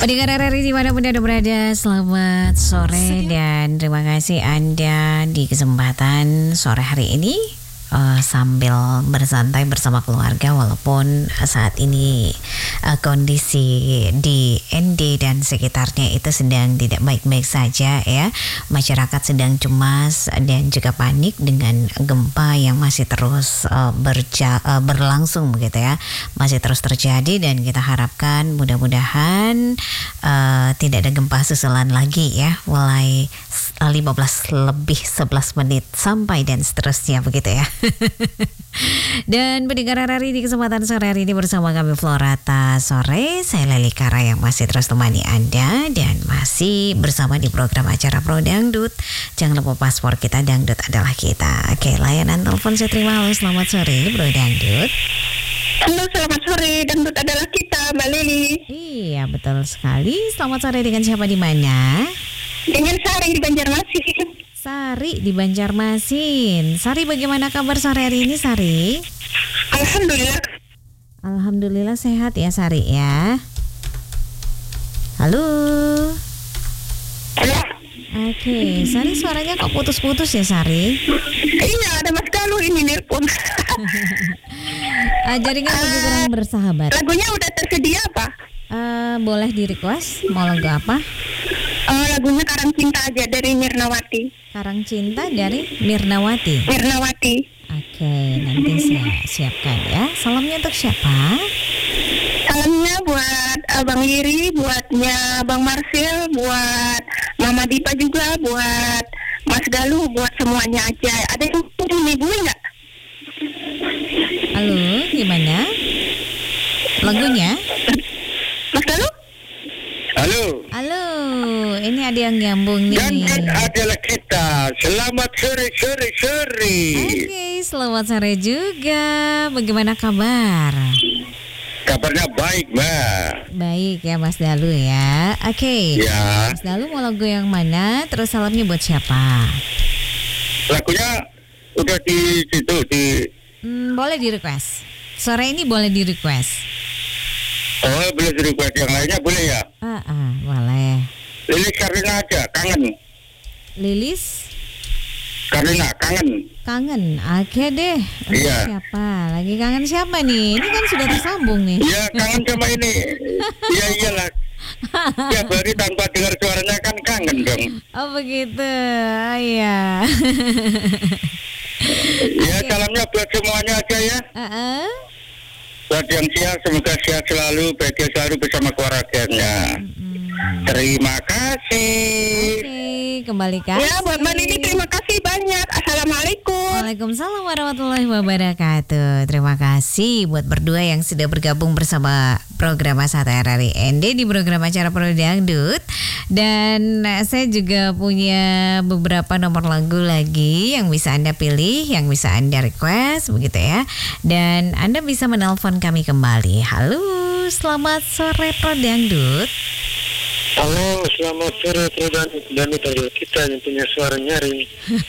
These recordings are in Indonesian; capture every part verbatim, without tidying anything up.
Pendengar R R I dimanapun Anda berada, selamat sore dan terima kasih Anda di kesempatan sore hari ini uh, sambil bersantai bersama keluarga walaupun saat ini uh, kondisi di N D dan sekitarnya itu sedang tidak baik-baik saja ya. Masyarakat sedang cemas dan juga panik dengan gempa yang masih terus uh, berja- uh, berlangsung begitu ya. Masih terus terjadi dan kita harapkan mudah-mudahan uh, tidak ada gempa susulan lagi ya. Mulai lima belas lebih sebelas menit sampai dan seterusnya begitu ya. Dan pendengar R R I di kesempatan sore hari ini bersama kami Florata Sore. Saya Leli Kara yang masih terus temani Anda dan masih bersama di program acara Pro Dangdut. Jangan lupa paspor kita, dangdut adalah kita. Oke, layanan telepon saya terima. Halo, selamat sore Pro Dangdut. Halo, selamat sore. Dangdut adalah kita, Mbak Lili. Iya, betul sekali. Selamat sore, dengan siapa di mana? Dengan Sari di Banjarmasin. Sari di Banjarmasin. Sari, bagaimana kabar sore hari ini, Sari? Alhamdulillah. Alhamdulillah sehat ya, Sari ya. Halo. Halo. Oke, Sari suaranya kok putus-putus ya, Sari? Iya, ada Mas Galuh ini nelpon. uh, jaringan lagi kurang bersahabat. Lagunya udah tersedia apa? Uh, boleh di request, mau lagu apa? Uh, lagunya Karang Cinta aja dari Mirnawati. Karang Cinta dari Mirnawati. Mirnawati. Oke, nanti saya siapkan ya. Salamnya untuk siapa? Salamnya buat Abang Yiri, buatnya Bang Marsil, buat Mama Dipa juga, buat Mas Galuh, buat semuanya aja. Ada yang punya gue nggak? Halo, gimana? Lagunya? Mas Galuh? Halo. Halo, ini ada yang nyambung nih. Dangdut adalah kita. Selamat sore, sore, sore. Oke, selamat sore juga. Bagaimana kabar? Kabarnya baik, Mbak. Baik ya, Mas Dalu ya. Oke. Ya. Mas Dalu mau lagu yang mana? Terus salamnya buat siapa? Lagunya udah di situ di. Hmm, boleh di request. Sore ini boleh di request. Oh, boleh di request, yang lainnya boleh ya? Ah, ah, boleh. Lilis Karina aja, kangen. Lilis Karina, kangen. kangen. Oke deh. Untuk Iya. siapa? Lagi kangen siapa nih? Ini kan sudah tersambung nih. Iya, kangen sama ini. Iya, iyalah. Tiap hari tanpa dengar suaranya kan kangen dong. Oh begitu. Ah, iya. Ya, salamnya buat semuanya aja ya. Uh-uh. Buat yang sehat, semoga sehat selalu, bahagia selalu bersama keluarganya. Hmm. Terima kasih. Oke, kembali kasih. Ya, buat Mbak Lili terima kasih banyak. Assalamualaikum. Waalaikumsalam warahmatullahi wabarakatuh. Terima kasih buat berdua yang sudah bergabung bersama program Asat R R I N D di program acara Pro Dangdut. Dan saya juga punya beberapa nomor lagu lagi yang bisa Anda pilih, yang bisa Anda request begitu ya. Dan Anda bisa menelpon kami kembali. Halo, selamat sore Pro Dangdut. Halo, selamat sore dan dan kita yang punya suara nyaring.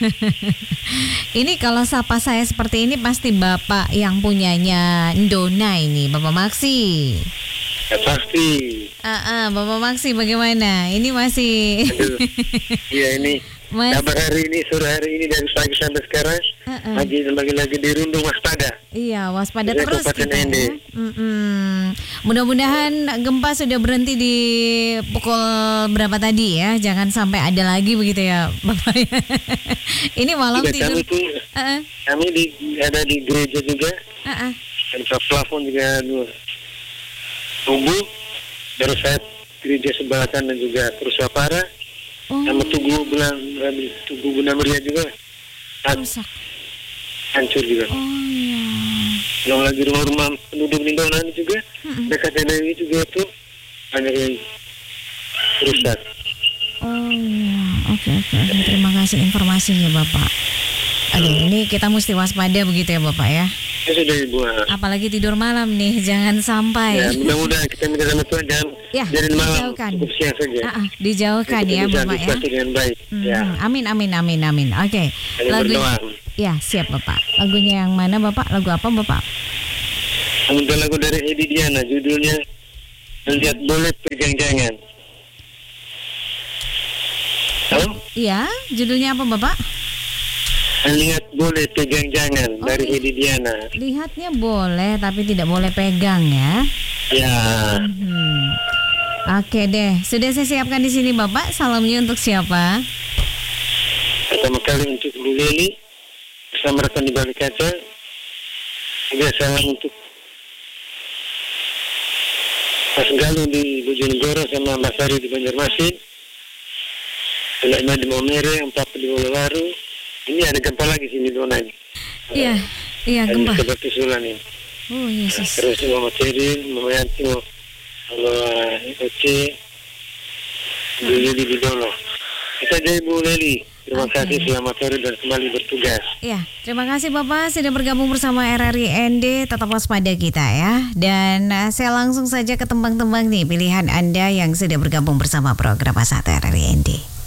Ini kalau sapa saya seperti ini pasti Bapak yang punyanya Ndona ini, Bapak Maksi. Ya, pasti. Ah, ah, Bapak Maksi bagaimana? Ini masih. Aduh. Iya ini. Mas- Kabar hari ini, sore hari ini dari pagi sampai sekarang Uh-uh. lagi lagi-lagi dirundung waspada. Iya, waspada Dari terus Kabupaten kita N D. ya. Mm-mm. Mudah-mudahan gempa sudah berhenti di pukul berapa tadi ya. Jangan sampai ada lagi begitu ya, Bapak. Ini malam Juga tidur. kami tuh, Uh-uh. kami di ada di gereja juga, Uh-uh. dan plafon juga dua tumbuh. Baru saya gereja sebelah kanan juga kerusak parah. Oh, Sama tugu bulan tugu Bunda Maria juga rusak. hancur juga. Oh iya. Belum lagi rumah-rumah penduduk Lingkungan juga Mm-mm. dekat ini juga tuh banyak yang rusak. Oh iya, oke oke. oke. Terima kasih informasinya Bapak. Aduh, ini kita mesti waspada begitu ya Bapak ya. Itu sudah dibuat. Apalagi tidur malam nih, jangan sampai. Ya, mudah-mudahan kita minta sama Tuhan jangan Ya, jadi malam dijauhkan. cukup siang saja. Ah, ah, dijauhkan Kita ya bisa Bapak ya. antisipasi dengan baik. Hmm, Ya, Amin amin amin amin. Oke. hanya Lagu berdoa. ya siap Bapak. Lagunya yang mana Bapak? Lagu apa Bapak? Untuk lagu dari Edi Diana, judulnya Lihat boleh, pegang jangan. Halo? Iya, judulnya apa Bapak? Lihat boleh, pegang jangan, Oh, dari iya. Hedi Diana. Lihatnya boleh, tapi tidak boleh pegang ya. Ya, Hmm. Oke deh, sudah saya siapkan di sini Bapak. Salamnya untuk siapa? pertama kali untuk Bu Leli, bersama rekan di balik kaca. Juga salam untuk Mas Galuh di Bojonegoro sama Mas Ari di Banjarmasin. Selama di Maumere, Empat di Bolowaru. Ini ada gempa lagi sini Donai. Iya, iya Ada gempa. sebab susulan ini. Oh Yesus. Terus Mama Cerin, Mama Yanti, Mama Oce, Bu Leli di Dolo. Kita jadi Bu Leli. Terima Oke. kasih, selamat sore dan kembali bertugas. Iya, terima kasih Bapak sudah bergabung bersama R R I N D. Tetap waspada kita ya. Dan uh, saya langsung saja ke tembang-tembang nih pilihan Anda yang sudah bergabung bersama program A satu R R I N D.